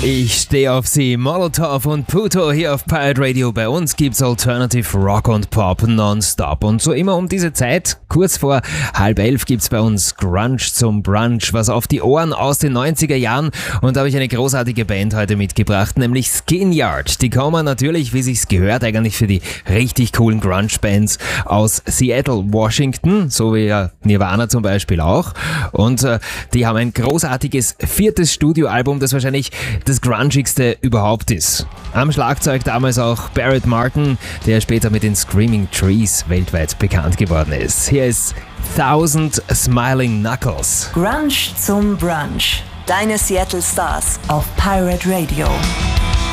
Ich stehe auf sie, Molotov und Pluto hier auf Pirate Radio. Bei uns gibt's Alternative Rock und Pop nonstop. Und so immer um diese Zeit, kurz vor 10:30, gibt's bei uns Grunge zum Brunch, was auf die Ohren aus den 90er Jahren. Und da habe ich eine großartige Band heute mitgebracht, nämlich Skinyard. Die kommen natürlich, wie sich's gehört, eigentlich für die richtig coolen Grunge-Bands aus Seattle, Washington, so wie Nirvana zum Beispiel auch. Und die haben ein großartiges 4. Studioalbum, das wahrscheinlich das grungigste überhaupt ist. Am Schlagzeug damals auch Barrett Martin, der später mit den Screaming Trees weltweit bekannt geworden ist. Hier ist 1000 Smiling Knuckles. Grunge zum Brunch. Deine Seattle Stars auf Pirate Radio.